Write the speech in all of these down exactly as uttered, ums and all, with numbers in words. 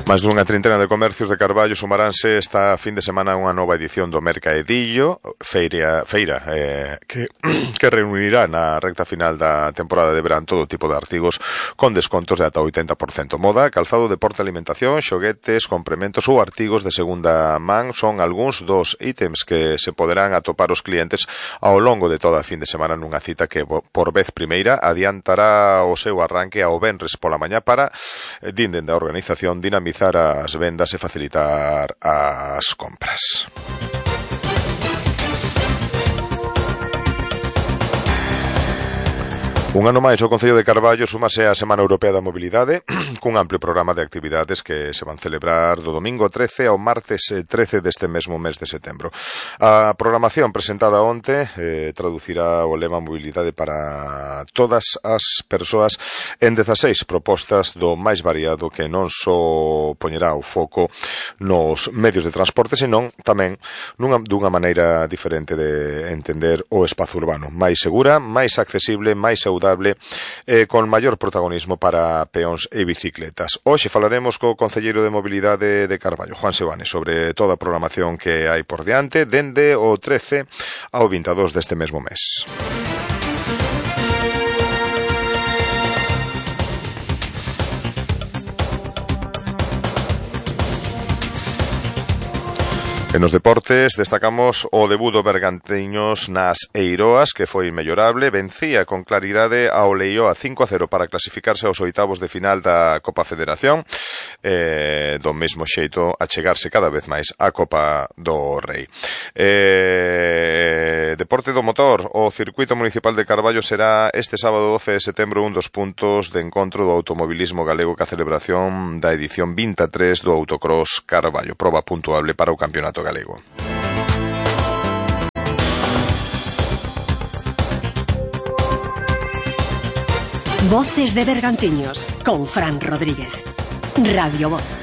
Máis dunha trintena de comercios de Carballo sumaránse esta fin de semana a unha nova edición do Mercaedillo, feira, feira eh, que, que reunirá na recta final da temporada de verán todo tipo de artigos con descontos de ata oitenta por cento. Moda, calzado, deporte, alimentación, xoguetes, complementos ou artigos de segunda man son algúns dos ítems que se poderán atopar os clientes ao longo de toda a fin de semana nunha cita que por vez primeira adiantará o seu arranque ao venres pola mañá para, din dende a organización, dinamizar as vendas e facilitar as compras. Un ano máis o Concello de Carballo súmase á Semana Europea da Mobilidade cun amplio programa de actividades que se van celebrar do domingo trece ao martes trece deste mesmo mes de setembro. A programación presentada onte eh, traducirá o lema Mobilidade para todas as persoas en dezaseis propostas do máis variado que non só poñerá o foco nos medios de transporte, senón tamén nunha, dunha maneira diferente de entender o espazo urbano, máis segura, máis accesible, máis saudable, Eh, con maior protagonismo para peóns e bicicletas. Hoxe falaremos co Concelleiro de Mobilidade de Carballo, Juan Seoane, sobre toda a programación que hai por diante dende o trece ao vinte e dous deste mesmo mes. E nos deportes destacamos o debut do Bergantiños nas Eiroas, que foi mellorable, vencía con claridade ao Leioa cinco a cero para clasificarse aos oitavos de final da Copa Federación, e do mesmo xeito achegarse cada vez máis á Copa do Rei. E... Deporte do motor, o Circuito Municipal de Carballo será este sábado doce de setembro un dos puntos de encontro do automobilismo galego ca celebración da edición vinte e tres do Autocross Carballo, proba puntuable para o campeonato galego. Voces de Bergantiños con Fran Rodríguez. Radio Voz.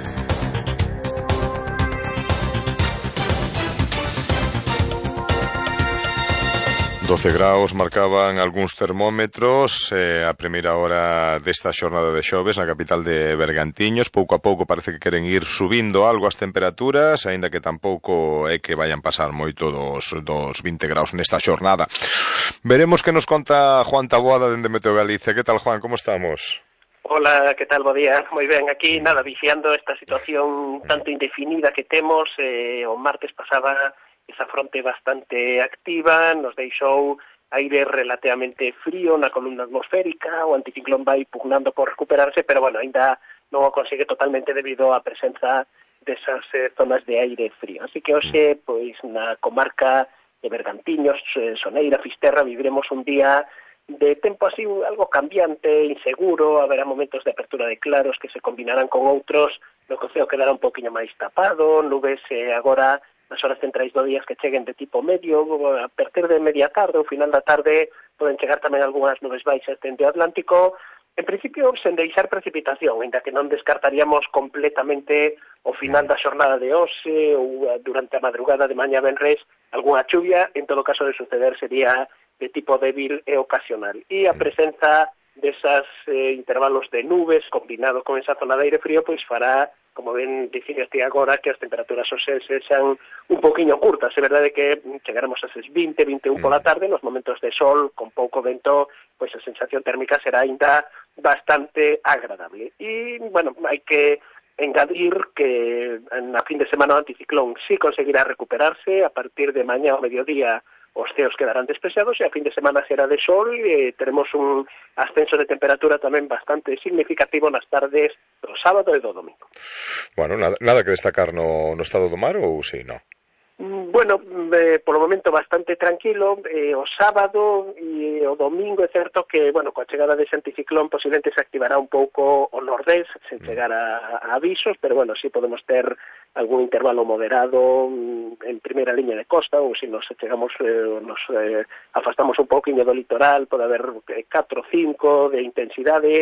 doce graus marcaban algúns termómetros eh, a primeira hora desta xornada de xoves na capital de Bergantiños. Pouco a pouco parece que queren ir subindo algo as temperaturas, aínda que tampouco é que vayan pasar moito dos, dos vinte graus nesta xornada. Veremos que nos conta Juan Taboada dende Meteo Galicia. Que tal, Juan? Como estamos? Hola, que tal? Bo día. Moi ben, aquí nada, viciando esta situación tanto indefinida que temos. Eh, o martes pasaba esa fronte bastante activa, nos deixou aire relativamente frío na columna atmosférica, o anticiclón vai pugnando por recuperarse, pero bueno, ainda non o consigue totalmente debido á presenza desas eh, zonas de aire frío. Así que hoxe, pois, na comarca de Bergantiños, eh, Soneira, Fisterra, viviremos un día de tempo así algo cambiante, inseguro, haberá momentos de apertura de claros que se combinarán con outros, no que o ceo quedará un poquinho máis tapado, nubes eh, agora nas horas centrais do día que cheguen de tipo medio, a partir de media tarde ou final da tarde poden chegar tamén algunhas nubes baixas dende o Atlántico, en principio sen deixar precipitación, ainda que non descartaríamos completamente o final da xornada de hoxe ou durante a madrugada de mañá venres algunha chuvia, en todo caso de suceder sería de tipo débil e ocasional. E a presenza desas eh, intervalos de nubes combinado con esa zona de aire frío, pois fará, como ben dicíaste agora, que as temperaturas hoxe sexan un poquinho curtas. É verdade que chegaremos a esses vinte, vinte e un pola tarde, nos momentos de sol, con pouco vento, pois a sensación térmica será ainda bastante agradable. E, bueno, hai que engadir que na fin de semana o anticiclón sí conseguirá recuperarse. A partir de mañá ao mediodía os ceos quedarán despexados e a fin de semana será de sol e teremos un ascenso de temperatura tamén bastante significativo nas tardes do sábado e do domingo. Bueno, nada, nada que destacar no, no estado do mar ou si, non? Bueno, eh, polo momento bastante tranquilo, eh, o sábado e o domingo é certo que, bueno, coa chegada dese anticiclón posiblemente se activará un pouco o nordés, sen chegar a, a avisos, pero bueno, si podemos ter algún intervalo moderado en primeira liña de costa, ou se nos chegamos, eh, nos eh, afastamos un pouquinho do litoral, pode haber catro ou cinco de intensidade,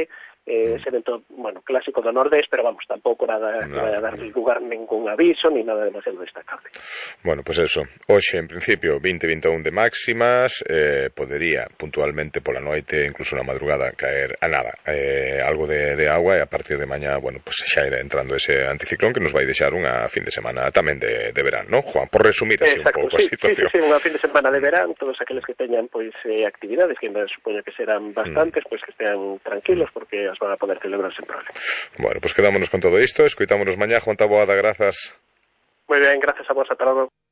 eh, ese evento, bueno, clásico do Nordés, pero vamos, tampouco nada que vai a dar lugar ningún aviso, ni nada demasiado destacable. Bueno, pues eso, hoxe en principio vinte a vinte e un de máximas, eh, podería puntualmente pola noite, incluso na madrugada, caer a nada, eh, algo de, de agua, e a partir de mañá, bueno, pues xa irá entrando ese anticiclón que nos vai deixar unha fin de semana tamén de, de verán, ¿no, Juan? Por resumir así Exacto, un pouco sí, a situación. Sí, sí, sí, unha fin de semana de verán, todos aqueles que teñan pois eh, actividades, que me supoño que serán bastantes, mm. pois que estean tranquilos, porque as van a poder celebrar sen problema. Bueno, pues quedámonos con todo isto, escoitámonos mañá. Juan Taboada, grazas. Moi ben, grazas a vos, ata logo.